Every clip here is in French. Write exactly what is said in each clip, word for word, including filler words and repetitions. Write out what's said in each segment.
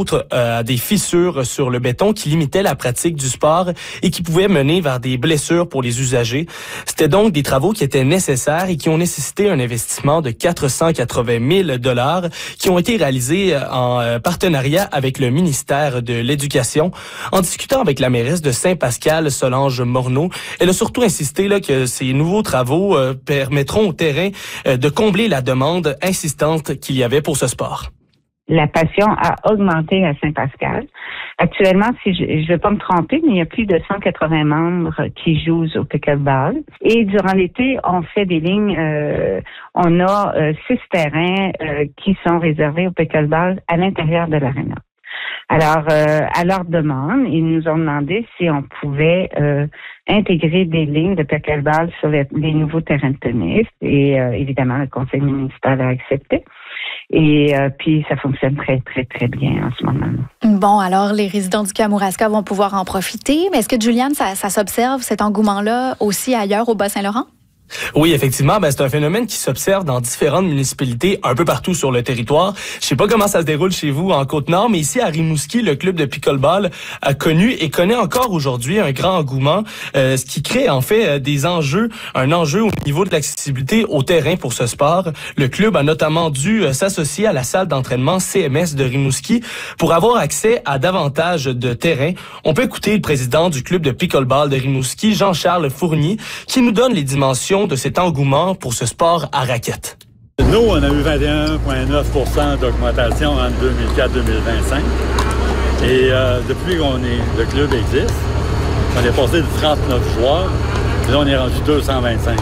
autres euh, des fissures sur le béton qui limitaient la pratique du sport et qui pouvaient mener vers des blessures pour les usagers. C'était donc des travaux qui étaient nécessaires et qui ont nécessité un investissement de quatre cent quatre-vingt mille dollars qui ont été réalisés en partenariat avec le ministère de l'Éducation. En discutant avec la mairesse de Saint-Pascal, Solange Morneau, elle a surtout insisté là, que ces nouveaux travaux euh, permettront au terrain euh, de combler la demande insistante qu'il y avait pour ce sport. La passion a augmenté à Saint-Pascal. Actuellement, si je ne vais pas me tromper, mais il y a plus de cent quatre-vingts membres qui jouent au pickleball. Et durant l'été, on fait des lignes. Euh, on a euh, six terrains euh, qui sont réservés au pickleball à l'intérieur de l'aréna. Alors, euh, à leur demande, ils nous ont demandé si on pouvait euh, intégrer des lignes de pickleball sur les, les nouveaux terrains de tennis. Et euh, évidemment, le conseil municipal a accepté. Et euh, puis, ça fonctionne très, très, très bien en ce moment. Bon, alors, les résidents du Kamouraska vont pouvoir en profiter. Mais est-ce que, Juliane, ça, ça s'observe, cet engouement-là, aussi ailleurs au Bas-Saint-Laurent? Oui, effectivement, ben, c'est un phénomène qui s'observe dans différentes municipalités un peu partout sur le territoire. Je sais pas comment ça se déroule chez vous en Côte-Nord, mais ici à Rimouski, le club de pickleball a connu et connaît encore aujourd'hui un grand engouement, euh, ce qui crée en fait des enjeux, un enjeu au niveau de l'accessibilité au terrain pour ce sport. Le club a notamment dû s'associer à la salle d'entraînement C M S de Rimouski pour avoir accès à davantage de terrains. On peut écouter le président du club de pickleball de Rimouski, Jean-Charles Fournier, qui nous donne les dimensions de cet engouement pour ce sport à raquettes. Nous, on a eu vingt et un virgule neuf pour cent d'augmentation en deux mille quatre deux mille vingt-cinq. Et euh, depuis qu'on est, le club existe, on est passé de trente-neuf joueurs, et là, on est rendu deux cent vingt-cinq.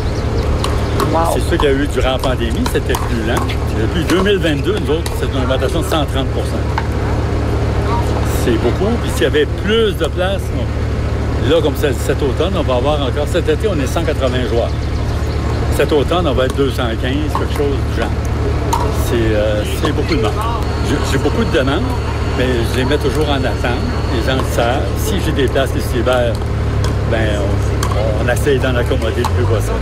Wow. C'est sûr qu'il y a eu durant la pandémie, c'était plus lent. Et depuis deux mille vingt-deux, nous autres, c'est une augmentation de cent trente pour cent. C'est beaucoup. Puis s'il y avait plus de place, on... là, comme cet automne, on va avoir encore... Cet été, on est cent quatre-vingts joueurs. Cet automne, on va être deux cent quinze, quelque chose du genre. C'est, euh, c'est beaucoup de monde. J'ai, j'ai beaucoup de demandes, mais je les mets toujours en attente. Les gens le savent. Si j'ai des places ici l'hiver, ben on, on essaye d'en accommoder le plus possible.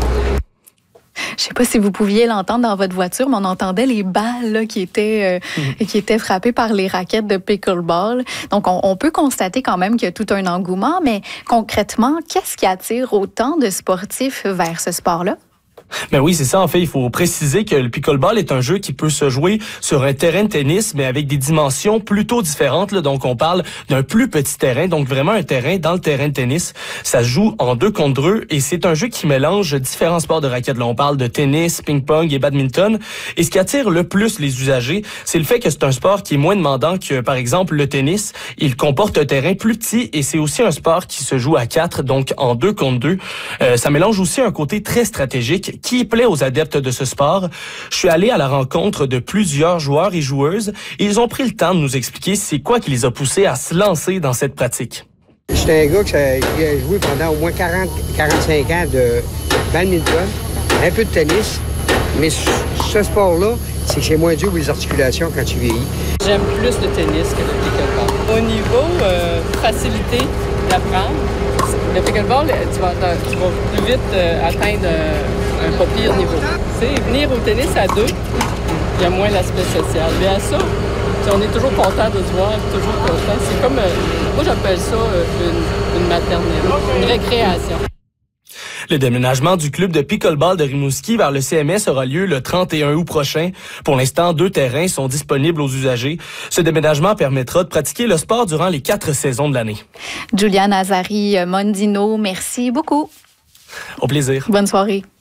Je sais pas si vous pouviez l'entendre dans votre voiture, mais on entendait les balles là, qui étaient euh, mmh. qui étaient frappées par les raquettes de pickleball. Donc, on, on peut constater quand même qu'il y a tout un engouement, mais concrètement, qu'est-ce qui attire autant de sportifs vers ce sport-là? Ben oui, c'est ça. En fait, il faut préciser que le pickleball est un jeu qui peut se jouer sur un terrain de tennis, mais avec des dimensions plutôt différentes. Là. Donc, on parle d'un plus petit terrain, donc vraiment un terrain dans le terrain de tennis. Ça se joue en deux contre deux et c'est un jeu qui mélange différents sports de raquettes. Là, on parle de tennis, ping-pong et badminton. Et ce qui attire le plus les usagers, c'est le fait que c'est un sport qui est moins demandant que, par exemple, le tennis. Il comporte un terrain plus petit et c'est aussi un sport qui se joue à quatre, donc en deux contre deux. Euh, ça mélange aussi un côté très stratégique qui plaît aux adeptes de ce sport. Je suis allé à la rencontre de plusieurs joueurs et joueuses et ils ont pris le temps de nous expliquer c'est quoi qui les a poussés à se lancer dans cette pratique. J'étais un gars qui a joué pendant au moins quarante à quarante-cinq ans de badminton, un peu de tennis, mais ce sport-là, c'est que c'est moins dur pour les articulations quand tu vieillis. J'aime plus le tennis que le pickleball. Au niveau euh, facilité d'apprendre, le pickleball, tu vas, tu vas plus vite euh, atteindre euh, un pas pire niveau. Tu sais, venir au tennis à deux, il y a moins l'aspect social. Mais à ça, on est toujours content de se voir, toujours content. C'est comme, euh, moi j'appelle ça euh, une, une maternelle, une récréation. Le déménagement du club de pickleball de Rimouski vers le C M S aura lieu le trente et un août prochain. Pour l'instant, deux terrains sont disponibles aux usagers. Ce déménagement permettra de pratiquer le sport durant les quatre saisons de l'année. Juliane Azari Mondino, merci beaucoup. Au plaisir. Bonne soirée.